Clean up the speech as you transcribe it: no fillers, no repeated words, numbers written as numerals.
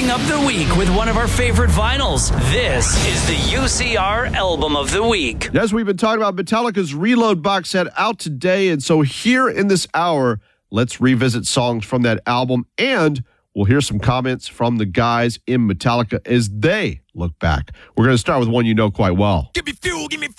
Wrapping up the week with one of our favorite vinyls. This is the UCR Album of the Week. Yes, we've been talking about Metallica's Reload box set out today, and so here in this hour, let's revisit songs from that album, and we'll hear some comments from the guys in Metallica as they look back. We're going to start with one you know quite well. Give me fuel, give me